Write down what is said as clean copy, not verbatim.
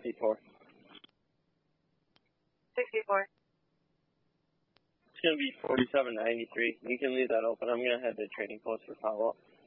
64. 64. It's going to be 4793. You can leave that open. I'm going to head to trading post for follow-up.